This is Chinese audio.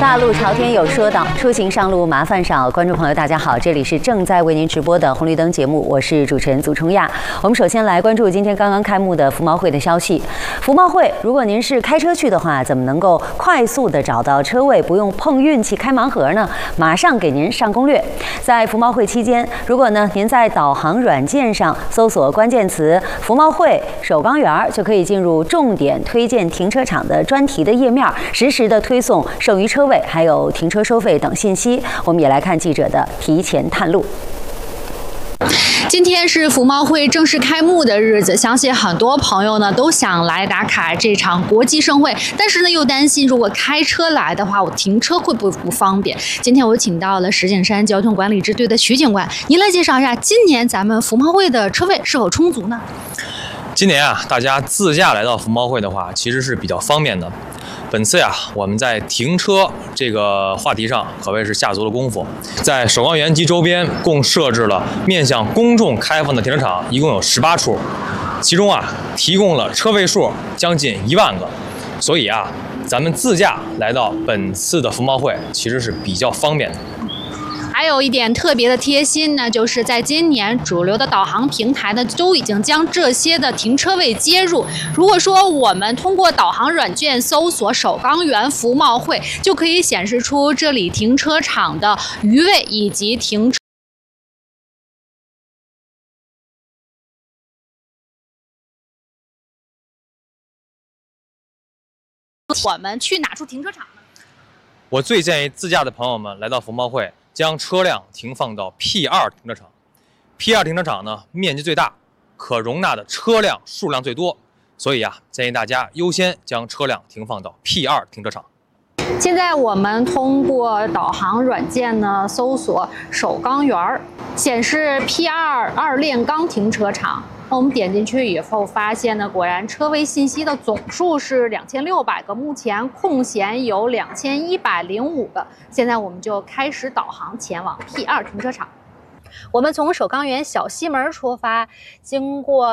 大路朝天有说道，出行上路麻烦少。观众朋友，大家好，这里是正在为您直播的红绿灯节目，我是主持人祖冲亚。我们首先来关注今天刚刚开幕的服贸会的消息。服贸会，如果您是开车去的话，怎么能够快速的找到车位，不用碰运气开盲盒呢？马上给您上攻略。在服贸会期间，如果您在导航软件上搜索关键词“服贸会首钢园”，就可以进入重点推荐停车场的专题的页面，实时的推送剩余车位还有停车收费等信息。我们也来看记者的提前探路。 今天是服贸会正式开幕的日子，相信很多朋友呢都想来打卡这场国际盛会，但是呢又担心如果开车来的话，我停车会不会不方便？今天我请到了石景山交通管理支队的徐警官，您来介绍一下今年咱们服贸会的车位是否充足呢？ 今年大家自驾来到服贸会的话，其实是比较方便的。本次我们在停车这个话题上可谓是下足了功夫，在首钢园及周边共设置了面向公众开放的停车场，一共有18处，其中提供了车位数将近1万个，所以咱们自驾来到本次的服贸会其实是比较方便的。 还有一点特别的贴心呢，就是在今年主流的导航平台呢，都已经将这些的停车位接入。如果说我们通过导航软件搜索首钢园服贸会，就可以显示出这里停车场的余位以及停车。我们去哪处停车场呢？ 我最建议自驾的朋友们来到服贸会，将车辆停放到 P2 停车场。P2 停车场呢，面积最大，可容纳的车辆数量最多，所以建议大家优先将车辆停放到 P2 停车场。 现在我们通过导航软件呢搜索首钢园，显示 P2 二炼钢停车场。我们点进去以后，发现呢，果然车位信息的总数是2600个，目前空闲有2105个。现在我们就开始导航前往 P2 停车场。我们从首钢园小西门出发，经过